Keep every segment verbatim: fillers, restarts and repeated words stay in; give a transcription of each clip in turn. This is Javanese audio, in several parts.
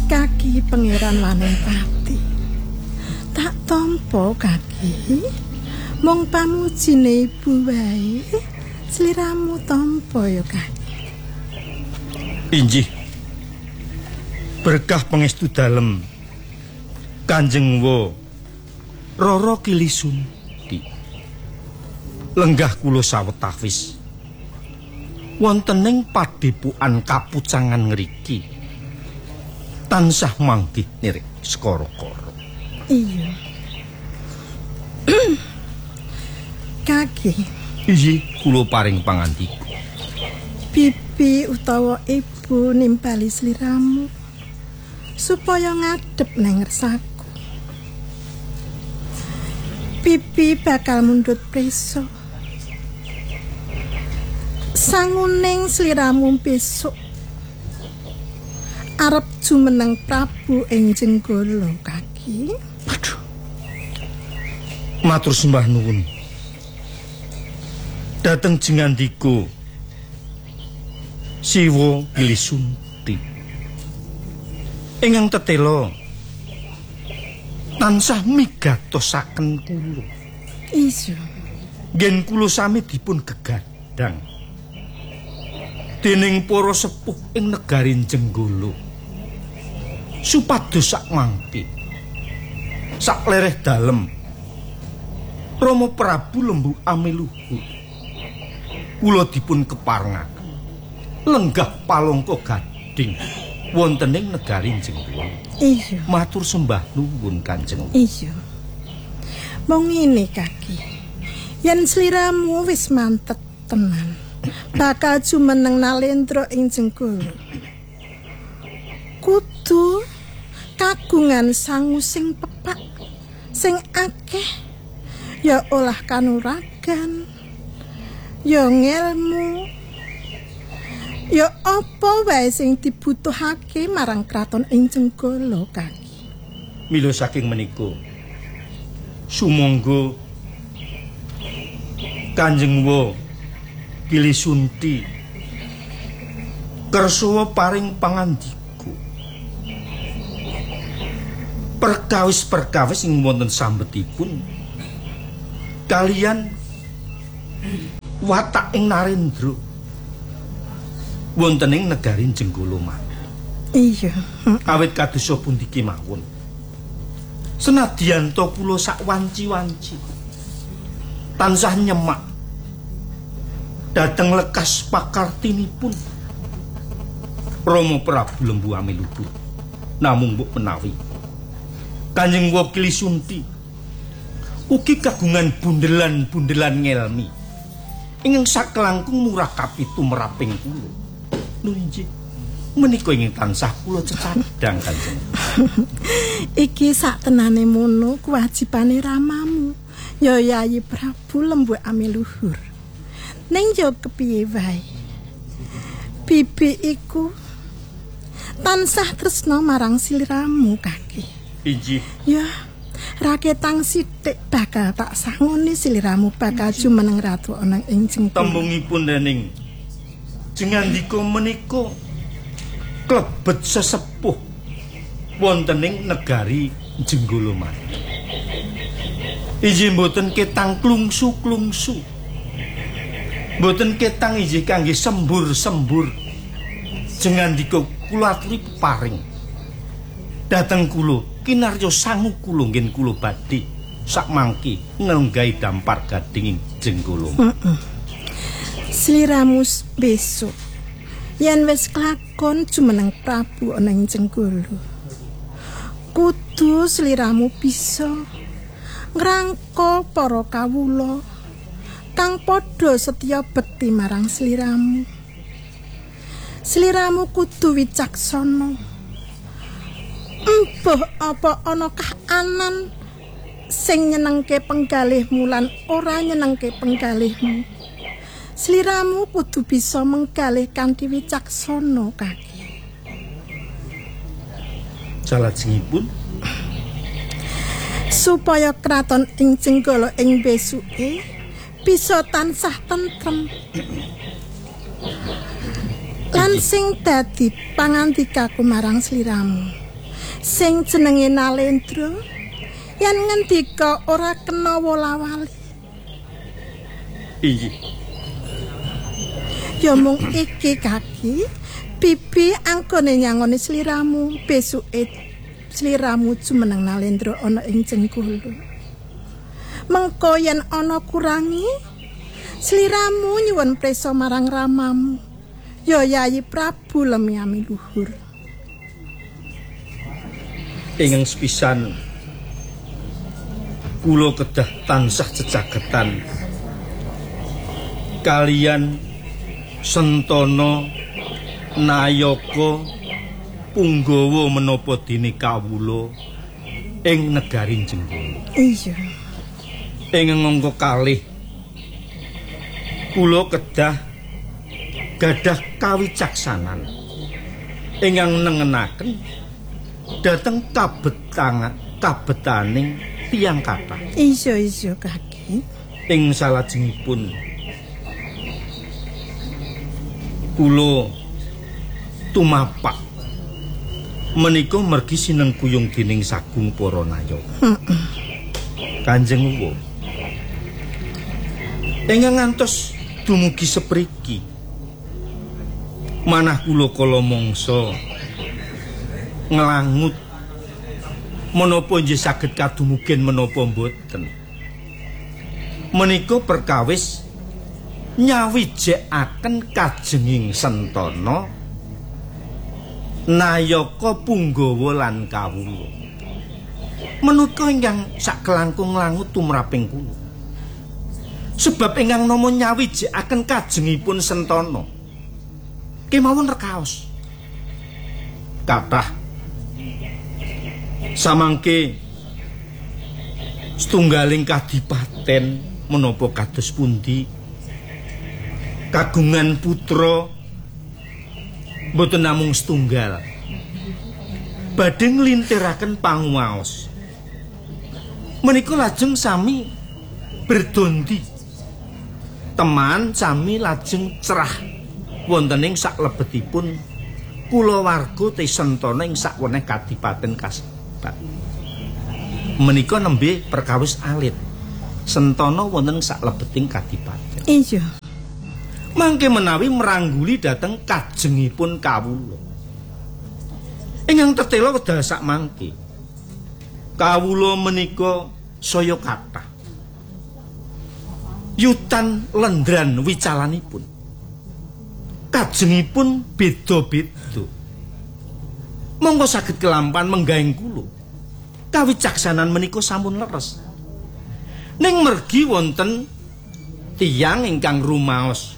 Kaki Pangeran Wanempati. Tak tampa kaki. Mung pamujine ibu wae. Sliramu tampa ya kaki. Injih. Berkah pangestu dalem. Kanjeng Wa Rara Kilisunti. Lenggah kula sawetawis. Wontening padepokan kapucangan ngriki. Tansah manggih nirik skara-kara. Iya. Kaki. Injih kula paring pangandika. Bibi utawa ibu nimpali sliramu supaya ngadep nang ngersaku. Bibi bakal mundhut preso. Sanguning sliramu besok arep jumeneng Prabu ing Jenggala kaki. Aduh. Matur sembah nuwun. Dateng jengandika Siwa Kilisunti. Ingkang tetela tansah migatosaken kula. Iya. Ngen kula sami dipun gegadang dening para sepuh ing negari Jenggala. Supados sak mangke sak lereh dalem Rama Prabu Lembu Amiluhur kula dipun keparengaken lenggah palangka gading wontening negari Jenggala. Iya. Matur sembah nuwun Kanjeng. Iya. Mong ngene kaki. Yen sliramu wis mantep tenan, bakal jumeneng Nalendra ing Jenggala. Kudu kagungan sangu sing pepak, sing akeh, ya olah kanuragan, ya ngelmu, ya apa wae sing dibutuhake marang kraton ing Jenggala kaki. Mila saking menika sumangga Kanjeng Wa Kilisunti kersa paring pangandika perkawis-perkawis ing wonten sambetipun kalian watak ing Narendra wonten ing negari Jenggala. Iya. Awit kadosa pundi kemawon senadyan to kula sak wanci-wanci tansah nyemak dhateng lekas pakartinipun Rama Prabu Lembu Amiluhur, namung mbok menawi Kanjeng Wa Kilisunti ugi kagungan bundelan-bundelan ngelmi ingkang sakelangkung murakapi tumraping kula. Nunjih menika ingkang tansah kula cecadhang Kanjeng. Iki sak tenane mono kewajibane ramamu, ya Yayi Prabu Lembu Amiluhur. Ning yo kepiye wae, bibi iku tansah tresna marang sliramu kaki. Injih. Ya, raketang sithik bakal tak sangoni sliramu bakal jumeneng ratu ana ing Jenggala. Tembungipun dening jengandika menika klebet sesepuh wontening negari Jenggala mati. Injih mboten ketang klungsu-klungsu. Mboten ketang injih kangge sembur-sembur. Jengandika kula aturi paring dhateng kula kinarya sangu kula ngen kula badhe sak mangke ngelenggahi dampar gading ing Jenggala. Heeh. Sliramu besok yen wis kelakon jumeneng Prabu ana ing Jenggala, kudu sliramu bisa ngrangka para kawula kang padha setya bekti marang sliramu. Sliramu kudu wicaksana. Embuh apa ana kahanan sing nyenengke penggalihmu lan ora nyenengke penggalihmu. Sliramu kudu bisa menggalih kanthi wicaksana kaki. Salajengipun supaya kraton ing Jenggala ing besuke bisa tansah tentrem. Lan sing dadi pangandikaku marang sliramu, sing jenenge Nalendra yen ngendika ora kena wola-wali. Iya. Ya mung iki kaki, bibi angkone nyangoni sliramu besuke sliramu jumeneng Nalendra ana ing Cengkulu. Mengko yen ana kurangi, sliramu nyuwun prisa marang ramamu, ya Yayi Prabu Lemyami Luhur. Ingkang sepisan kula kedah tansah cecaketan kalian Sentana Nayaka Punggawa menapa dene kawula ing negari Cengkulu. Iya. Ing angka kalih kula kedah gadah kawicaksanan ingkang nengenaken dhateng kabetang kabetaning tiyang kathah. Iya iya kaki. Ing salajengipun kula tumapak menika mergi sinengkuyung dening Sagung Para Nayaka. Kanjeng Wuwu ingkang ngantos dumugi sepriki manah kula kala mangsa nglangut menapa nggih saged kadumugen menapa mboten. Menika perkawis nyawijekaken kajenging Sentana Nayaka Punggawa lan kawula. Menika ingkang sakelangkung langut tumraping kula. Sebab ingkang nama nyawijekaken kajengipun Sentana kemawon rekaos kathah samangke setunggaling kadipaten menapa kados pundi kagungan putra boten namung setunggal badhe nglintiraken panguwaos menika lajeng sami berdondi teman sami lajeng cerah wonten ing saklebetipun kulawarga te Sentana ing sakweneh kadipaten kasebat menika nembe perkawis alit Sentana wonten saklebeting kadipaten. Iya. Mangke menawi merangguli dhateng kajengipun kawula. Ingkang tetela wedal sak mangke. Kawula menika saya kathah. Yutan lendran wicalanipun. Kajengipun beda-beda. Monggo saged kelampan menggaing kula. Kawicaksanan menika sampun leres. Ning mergi wonten tiyang ingkang rumaos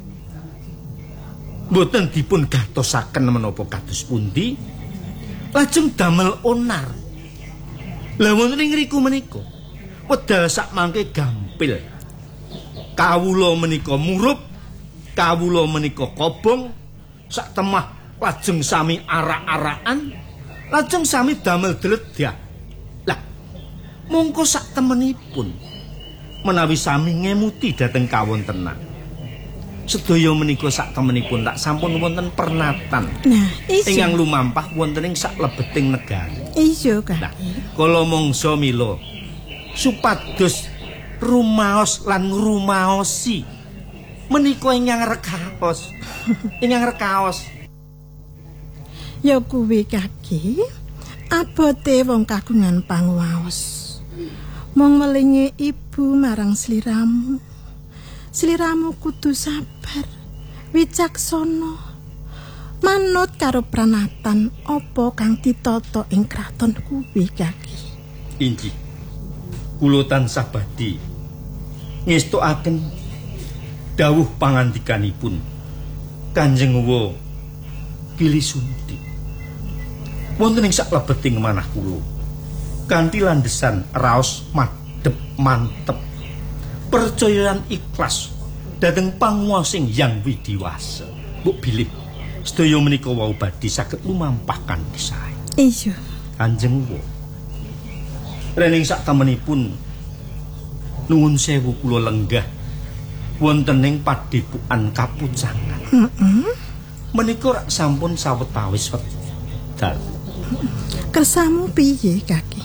boten dipun gatosaken menapa kados pundi lajeng damel onar. Lah wonten ing riku menika wedal sak mangke gampil. Kawula menika murup, kawula menika kobong, sak temah lajeng sami arak-arakan, lajeng sami damel dledhah. Lah mongko sak temenipun menawi sami ngemuti dhateng kawontenan sedaya menika sak temenipun tak sampun wonten pernatan. Nah, iya. Ingkang lumampah wonten ing saklebeting negari. Iya, Kak. Nah, kala mangsa mila supados rumaos lan ngrumaosi menika ingkang rekaos. Ingkang rekaos. Ya kuwi kaki, abote wong kagungan panguwaos. Mong melingi ibu marang sliramu. Sliramu kudu sabar, wicaksana, manut karo pranatan apa kang ditata ing kraton kuwi kaki. Inggih. Kula tansah badhe ngestukaken dawuh pangandikanipun Kanjeng Wuwu Kilisunti. Wonten ing saklebeting manah kula kanthi landhesan raos madhep mantep percayaan ikhlas dhateng panguwasing yang widiwasa. Mbok bilih sedaya menika wau badhe saged lumampah kanthi sae. Iya. Kanjeng Wuwu rening sak temenipun nuwun sewu kula lenggah wonten ing padepokan Kapucangan. Heeh. Menika rak sampun sawetawis wekdal. Kersamu piye, Kaki?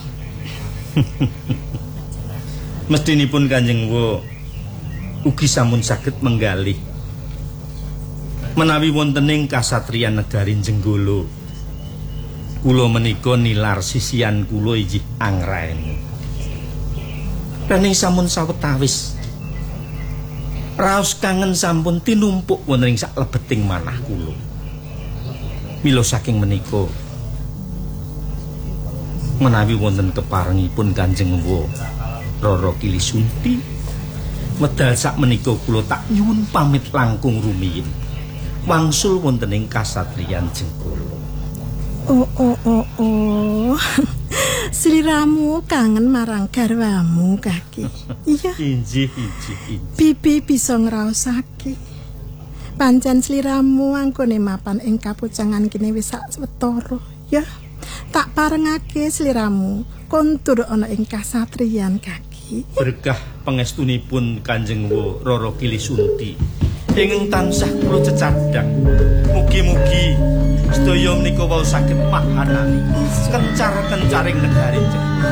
Mestinipun Kanjeng Wo ugi sampun saged menggalih menawi wontening kasatriyan negari Jenggala kula menika nilar sisian kula inggih Anggraeni. Rening sampun sawetawis raos kangen sampun tinumpuk wonten ing saklebeting manah kula. Mila saking menika menawi wonten keparengipun Kanjeng Wo Rara Kilisunti medal sak menika kula tak nyuwun pamit langkung rumiyin wangsul wonten ing kasatriyan Jenggala. Oh oh oh oh. Sliramu kangen marang garwamu, Kaki. Iya. Injih injih injih. Bibi bisa ngraosake. Pancen sliramu angkone mapan ing kapucangan kene wis sawetara, ya. Tak parengake sliramu kontur ana ing kasatriyan, Kaki. Berkah pangestunipun Kanjeng Wo Rara Kilisunti ingkang tansah kula cecadhang. Mugi-mugi sedaya menika wau saged mahanani kencar-kencaring negari Jenggala.